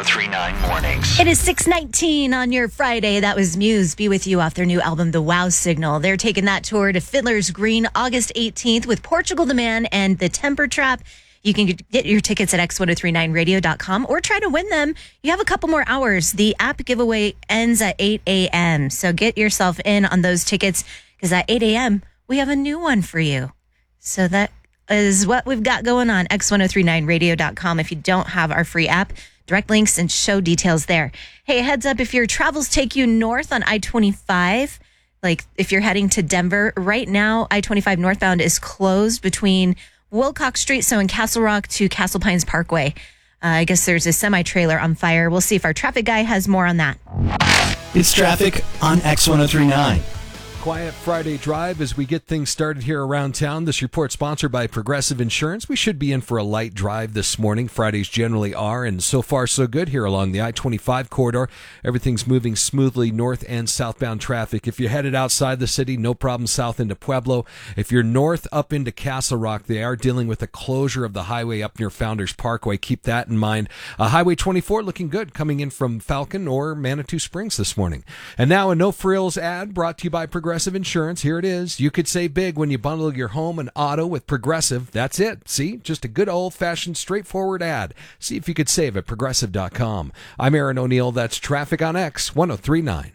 1039 Mornings. It is 6:19 on your Friday. That was Muse, Be With You, off their new album, The Wow Signal. They're taking that tour to Fiddler's Green August 18th with Portugal the Man and The Temper Trap. You can get your tickets at x1039radio.com or try to win them. You have a couple more hours. The app giveaway ends at 8 a.m. So get yourself in on those tickets because at 8 a.m. we have a new one for you. So that is what we've got going on. x1039radio.com. If you don't have our free app, direct links and show details there. Hey, heads up, if your travels take you north on I-25, like if you're heading to Denver, right now I-25 northbound is closed between Wilcox Street, so in Castle Rock to Castle Pines Parkway. I guess there's a semi-trailer on fire. We'll see if our traffic guy has more on that. It's traffic on X1039. Quiet Friday drive as we get things started here around town. This report sponsored by Progressive Insurance. We should be in for a light drive this morning. Fridays generally are, and so far so good here along the I-25 corridor. Everything's moving smoothly north and southbound traffic. If you're headed outside the city, no problem south into Pueblo. If you're north up into Castle Rock, they are dealing with a closure of the highway up near Founders Parkway. Keep that in mind. Highway 24 looking good coming in from Falcon or Manitou Springs this morning. And now a No Frills ad brought to you by Progressive Insurance. Here it is. You could save big when you bundle your home and auto with Progressive. That's it. See? Just a good old-fashioned, straightforward ad. See if you could save at Progressive.com. I'm Aaron O'Neill. That's Traffic on X1039.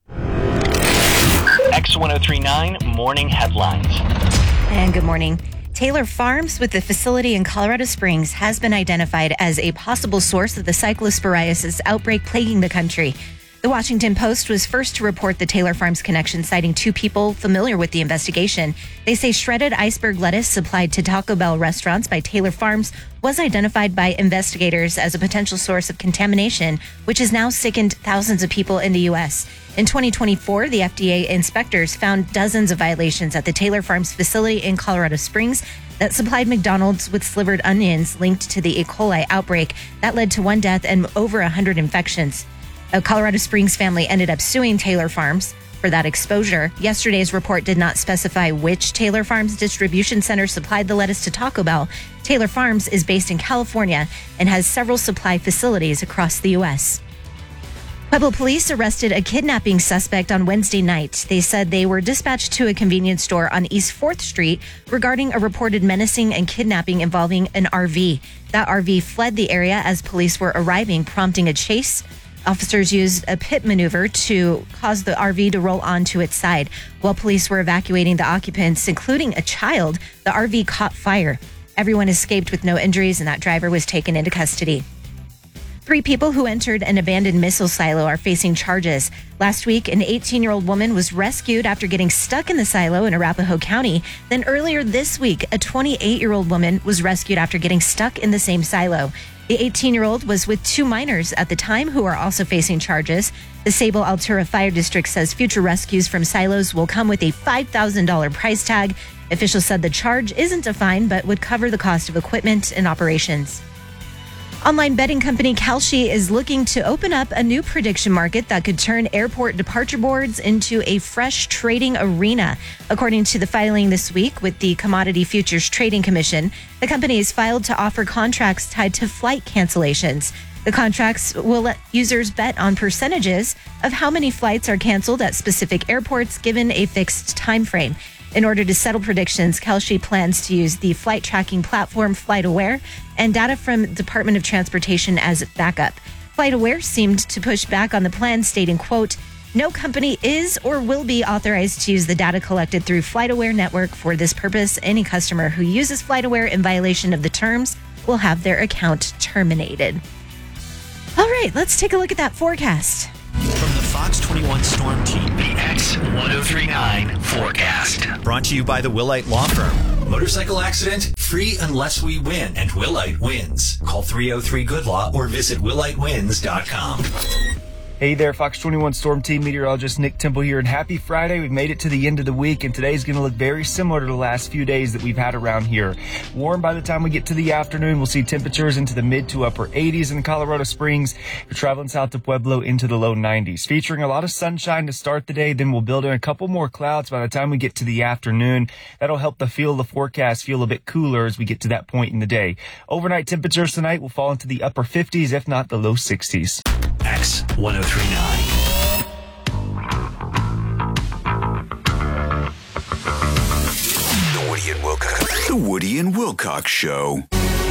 X1039 Morning Headlines. And good morning. Taylor Farms, with the facility in Colorado Springs, has been identified as a possible source of the cyclosporiasis outbreak plaguing the country. The Washington Post was first to report the Taylor Farms connection, citing two people familiar with the investigation. They say shredded iceberg lettuce supplied to Taco Bell restaurants by Taylor Farms was identified by investigators as a potential source of contamination, which has now sickened thousands of people in the U.S. In 2024, the FDA inspectors found dozens of violations at the Taylor Farms facility in Colorado Springs that supplied McDonald's with slivered onions linked to the E. coli outbreak. That led to one death and over 100 infections. A Colorado Springs family ended up suing Taylor Farms for that exposure. Yesterday's report did not specify which Taylor Farms distribution center supplied the lettuce to Taco Bell. Taylor Farms is based in California and has several supply facilities across the U.S. Pueblo police arrested a kidnapping suspect on Wednesday night. They said they were dispatched to a convenience store on East 4th Street regarding a reported menacing and kidnapping involving an RV. That RV fled the area as police were arriving, prompting a chase. Officers used a pit maneuver to cause the RV to roll onto its side. While police were evacuating the occupants, including a child, the RV caught fire. Everyone escaped with no injuries, and that driver was taken into custody. 3 people who entered an abandoned missile silo are facing charges. Last week, an 18-year-old woman was rescued after getting stuck in the silo in Arapahoe County. Then earlier this week, a 28-year-old woman was rescued after getting stuck in the same silo. The 18-year-old was with 2 minors at the time who are also facing charges. The Sable Altura Fire District says future rescues from silos will come with a $5,000 price tag. Officials said the charge isn't a fine, but would cover the cost of equipment and operations. Online betting company Kalshi is looking to open up a new prediction market that could turn airport departure boards into a fresh trading arena. According to the filing this week with the Commodity Futures Trading Commission, the company is filed to offer contracts tied to flight cancellations. The contracts will let users bet on percentages of how many flights are canceled at specific airports given a fixed time frame. In order to settle predictions, Kalshi plans to use the flight tracking platform FlightAware and data from Department of Transportation as backup. FlightAware seemed to push back on the plan, stating, quote, "No company is or will be authorized to use the data collected through FlightAware network for this purpose. Any customer who uses FlightAware in violation of the terms will have their account terminated." All right, let's take a look at that forecast. From the Fox 21 Storm Team, The X1039 Forecast. brought to you by the Willite Law Firm. Motorcycle accident? Free unless we win, and Willite wins. Call 303-GOOD-LAW or visit willitewins.com. Hey there, Fox 21 Storm Team meteorologist Nick Temple here, and happy Friday. We've made it to the end of the week, and today's going to look very similar to the last few days that we've had around here. Warm by the time we get to the afternoon. We'll see temperatures into the mid to upper 80s in Colorado Springs. If you're traveling south to Pueblo, into the low 90s. Featuring a lot of sunshine to start the day, then we'll build in a couple more clouds by the time we get to the afternoon. That'll help the feel of the forecast feel a bit cooler as we get to that point in the day. Overnight temperatures tonight will fall into the upper 50s, if not the low 60s. X1039. The Woody and Wilcox Show.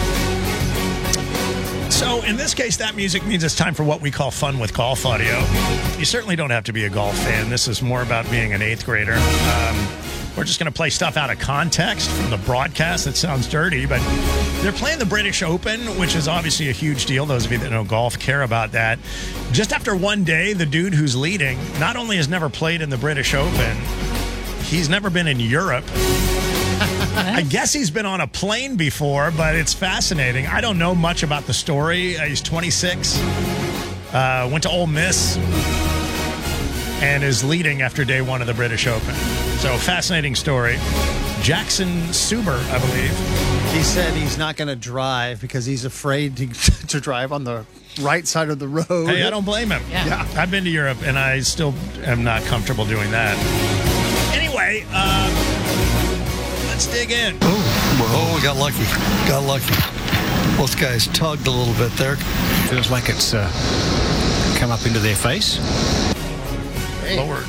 So in this case, that music means it's time for what we call fun with golf audio. You certainly don't have to be a golf fan. This is more about being an eighth grader. We're just going to play stuff out of context from the broadcast. That sounds dirty, but they're playing the British Open, which is obviously a huge deal. Those of you that know golf care about that. Just after one day, the dude who's leading not only has never played in the British Open, he's never been in Europe. I guess he's been on a plane before, but it's fascinating. I don't know much about the story. He's 26, went to Ole Miss, and is leading after day one of the British Open. So, fascinating story. Jackson Suber, I believe. He said he's not going to drive because he's afraid to drive on the right side of the road. Hey, I don't blame him. Yeah. I've been to Europe, and I still am not comfortable doing that. Anyway, let's dig in. Oh, we got lucky. Got lucky. Both guys tugged a little bit there. Feels like it's come up into their face. Lord.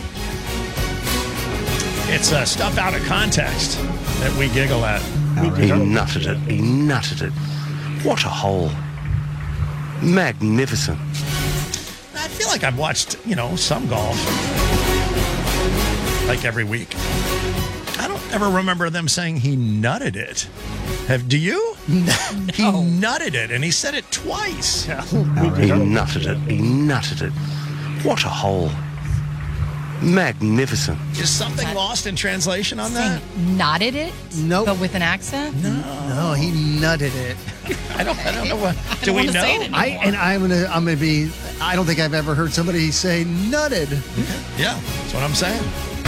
It's stuff out of context that we giggle at. He nutted it. He nutted it. What a hole. Magnificent. I feel like I've watched, some golf. Like every week. I don't ever remember them saying he nutted it. Do you? No. He nutted it, and he said it twice. He nutted it. He nutted it. What a hole. Magnificent. Is something lost in translation on that? Knotted it? Nope. But with an accent? No, he nutted it. I don't know what. Do we know? I'm gonna be. I don't think I've ever heard somebody say nutted. Yeah, that's what I'm saying.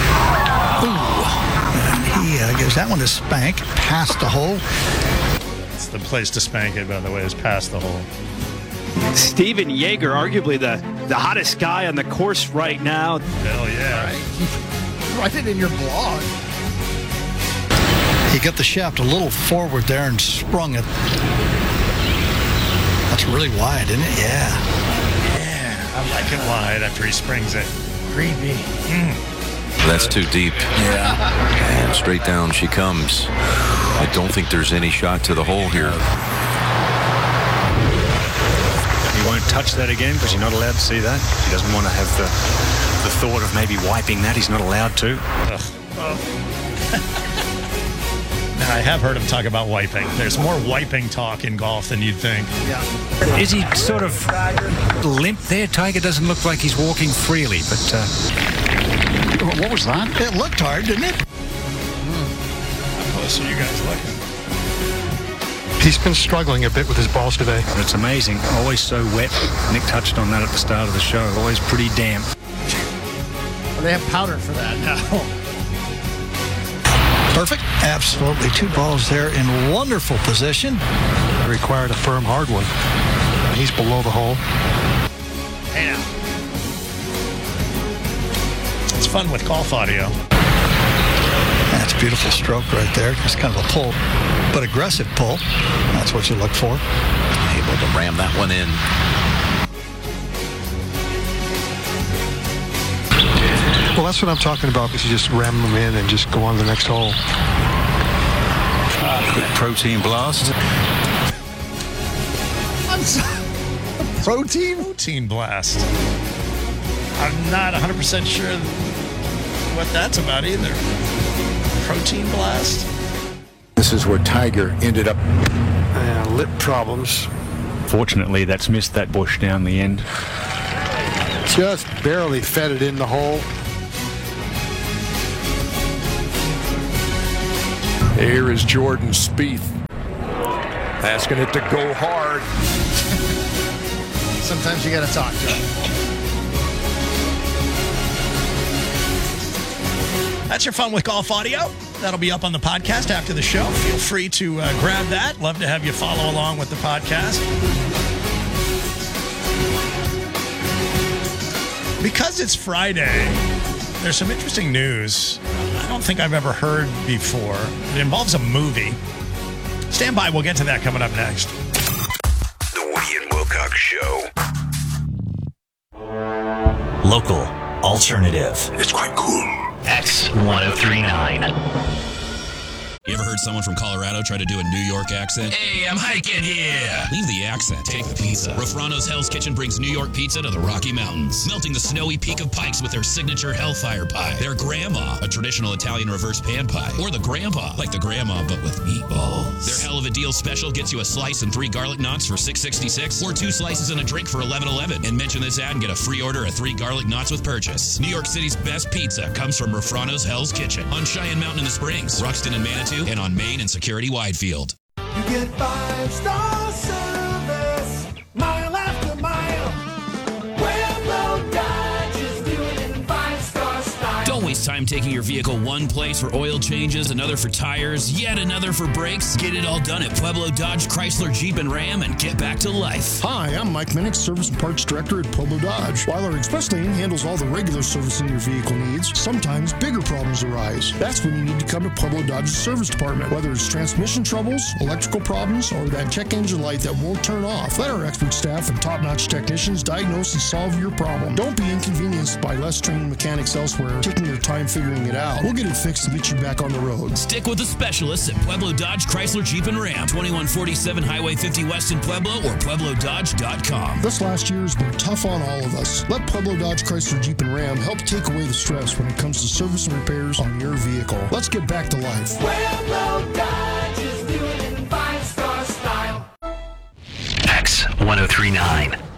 He gives that one to spank past the hole. It's the place to spank it, by the way, is past the hole. Steven Yeager, arguably the hottest guy on the course right now. Hell yeah. Write it in your blog. He got the shaft a little forward there and sprung it. That's really wide, isn't it? Yeah, I like it wide after he springs it. Creepy. That's too deep. Yeah. And straight down she comes. I don't think there's any shot to the hole here. He won't touch that again because you're not allowed to see that. He doesn't want to have the thought of maybe wiping that. He's not allowed to. Now, I have heard him talk about wiping. There's more wiping talk in golf than you'd think. Yeah. Is he sort of limp there? Tiger doesn't look like he's walking freely, but what was that? It looked hard, didn't it? How close are you guys looking? He's been struggling a bit with his balls today. It's amazing. Always so wet. Nick touched on that at the start of the show. Always pretty damp. Well, they have powder for that now. Perfect. Absolutely. Two balls there in wonderful position. Required a firm, hard one. He's below the hole. Yeah. It's fun with golf audio. That's a beautiful stroke right there. It's kind of a pull, but aggressive pull. That's what you look for. Able to ram that one in. Well, that's what I'm talking about, because you just ram them in and just go on to the next hole. Quick protein blast. I'm sorry. Protein blast. I'm not 100% sure what that's about either. Protein blast? This is where Tiger ended up. Lip problems. Fortunately, that's missed that bush down the end. Just barely fed it in the hole. Here is Jordan Spieth. Asking it to go hard. Sometimes you got to talk to him. That's your Fun with Golf audio. That'll be up on the podcast after the show. Feel free to grab that. Love to have you follow along with the podcast. Because it's Friday, there's some interesting news I don't think I've ever heard before. It involves a movie. Stand by. We'll get to that coming up next. The Woody and Wilcox Show. Local, alternative. It's quite cool. X1039. You ever heard someone from Colorado try to do a New York accent? Hey, I'm hiking here. Leave the accent. Take the pizza. Rofrano's Hell's Kitchen brings New York pizza to the Rocky Mountains, melting the snowy peak of Pikes with their signature Hellfire Pie. Their Grandma, a traditional Italian reverse pan pie. Or the Grandpa, like the Grandma but with meatballs. Their Hell of a Deal special gets you a slice and 3 garlic knots for $6.66, or 2 slices and a drink for $11.11. And mention this ad and get a free order of 3 garlic knots with purchase. New York City's best pizza comes from Rofrano's Hell's Kitchen on Cheyenne Mountain in the Springs, Ruxton and Manitou, and on Main and Security Widefield. You get 5-star service, mile after mile. Pueblo Dodge is doing it in 5-star style. Don't waste time taking your vehicle one place for oil changes, another for tires, yet another for brakes. Get it all done at Pueblo Dodge, Chrysler, Jeep, and Ram and get back to life. Hi, I'm Mike Minnick, Service and Parts Director at Pueblo Dodge. While our express lane handles all the regular servicing your vehicle needs, sometimes bigger problems arise. That's when you need to come to Pueblo Dodge's service department. Whether it's transmission troubles, electrical problems, or that check engine light that won't turn off, let our expert staff and top-notch technicians diagnose and solve your problem. Don't be inconvenienced by less trained mechanics elsewhere taking their time figuring it out. We'll get it fixed and get you back on the road. Stick with the specialists at Pueblo Dodge, Chrysler, Jeep, and Ram. 2147 Highway 50 West in Pueblo or PuebloDodge.com. This last year has been tough on all of us. Let Pueblo Dodge, Chrysler, Jeep, and Ram help take away the stress when it comes to service and repairs on your vehicle. Let's get back to life. Pueblo Dodge is doing it in 5-star style. X1039.